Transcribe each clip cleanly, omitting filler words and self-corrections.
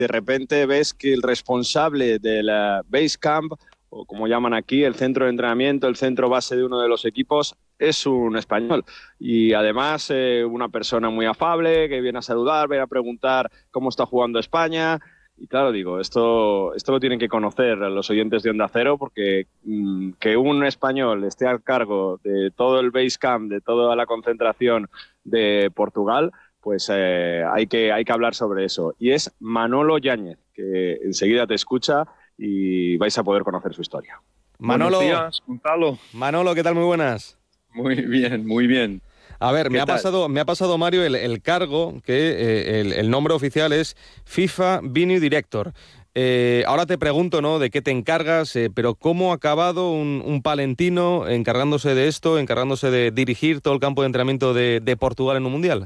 de repente ves que el responsable de la base camp, o como llaman aquí, el centro de entrenamiento, el centro base de uno de los equipos, es un español. Y además una persona muy afable, que viene a saludar, viene a preguntar cómo está jugando España. Y claro, digo, esto lo tienen que conocer los oyentes de Onda Cero, porque que un español esté al cargo de todo el base camp, de toda la concentración de Portugal, pues hay que hablar sobre eso. Y es Manolo Yáñez, que enseguida te escucha y vais a poder conocer su historia. Manolo, buenos días, Gonzalo. Manolo, ¿qué tal? Muy buenas. Muy bien, muy bien. A ver, me ha pasado Mario el cargo, que el nombre oficial es FIFA Venue Director. Ahora te pregunto, ¿no?, de qué te encargas, pero ¿cómo ha acabado un palentino encargándose de esto, encargándose de dirigir todo el campo de entrenamiento de Portugal en un mundial?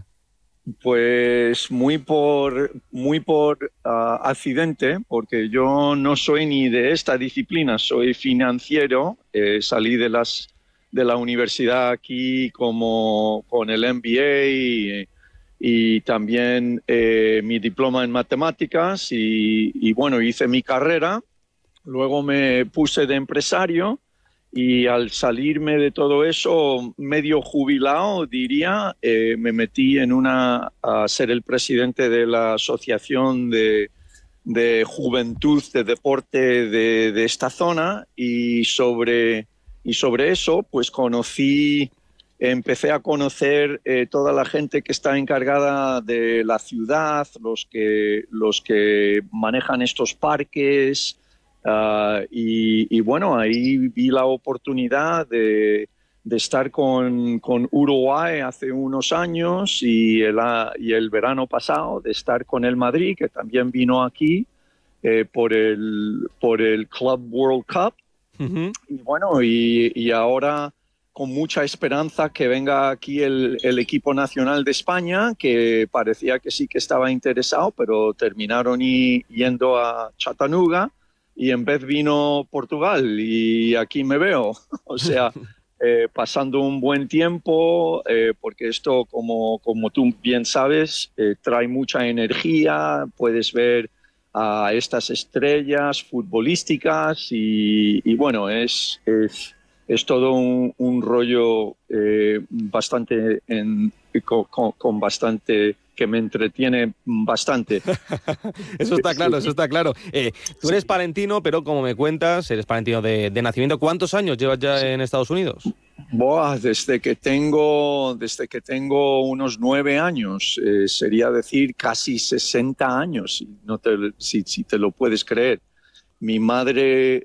Pues muy por accidente, porque yo no soy ni de esta disciplina, soy financiero, salí de la universidad aquí con el MBA y también mi diploma en matemáticas y bueno, hice mi carrera, luego me puse de empresario. Y al salirme de todo eso, medio jubilado, diría, me metí a ser el presidente de la Asociación de Juventud de Deporte de esta zona y sobre eso, pues empecé a conocer toda la gente que está encargada de la ciudad, los que manejan estos parques. Y bueno, ahí vi la oportunidad de estar con Uruguay hace unos años y el verano pasado de estar con el Madrid, que también vino aquí por el Club World Cup. Uh-huh. Y bueno, y ahora con mucha esperanza que venga aquí el equipo nacional de España, que parecía que sí que estaba interesado, pero terminaron yendo a Chattanooga. Y en vez vino Portugal y aquí me veo, o sea, pasando un buen tiempo, porque esto, como tú bien sabes, trae mucha energía, puedes ver a estas estrellas futbolísticas y bueno, es todo un rollo bastante con bastante que me entretiene bastante. Eso está claro, eso está claro. Tú eres palentino, pero como me cuentas, eres palentino de nacimiento. ¿Cuántos años llevas ya en Estados Unidos? Desde que tengo unos 9 años, sería decir casi 60 años, si te lo puedes creer. Mi madre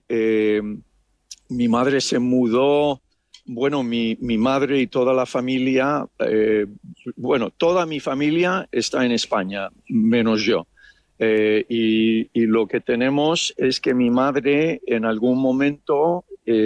se mudó. Bueno, mi madre y toda la familia, toda mi familia está en España, menos yo. Y lo que tenemos es que mi madre en algún momento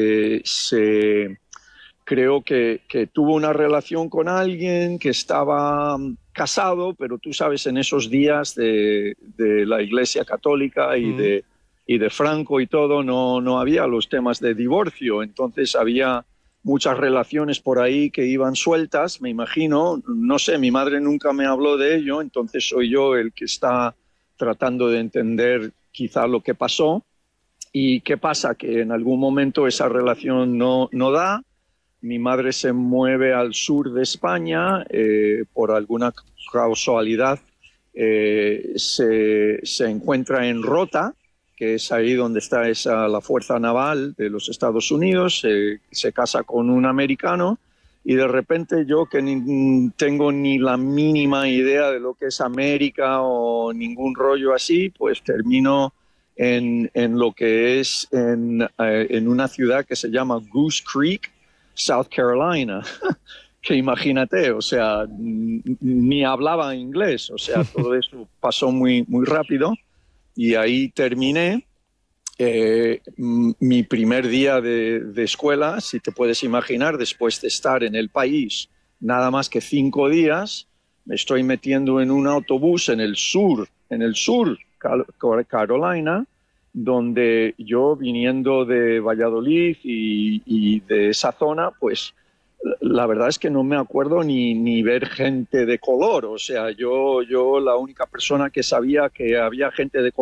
creo que tuvo una relación con alguien que estaba casado, pero tú sabes, en esos días de la Iglesia Católica y de Franco y todo, no había los temas de divorcio, entonces había muchas relaciones por ahí que iban sueltas, me imagino, no sé, mi madre nunca me habló de ello, entonces soy yo el que está tratando de entender quizá lo que pasó. ¿Y qué pasa? Que en algún momento esa relación no da, mi madre se mueve al sur de España, por alguna casualidad se encuentra en Rota, que es ahí donde está la Fuerza Naval de los Estados Unidos, se casa con un americano y de repente yo, que ni tengo ni la mínima idea de lo que es América o ningún rollo así, pues termino en lo que es en una ciudad que se llama Goose Creek, South Carolina. Que imagínate, o sea, ni hablaba inglés, o sea, todo eso pasó muy, muy rápido. Y ahí terminé mi primer día de escuela, si te puedes imaginar, después de estar en el país nada más que 5 días, me estoy metiendo en un autobús en el sur Carolina, donde yo, viniendo de Valladolid y de esa zona, pues la verdad es que no me acuerdo ni ver gente de color, o sea, yo la única persona que sabía que había gente de color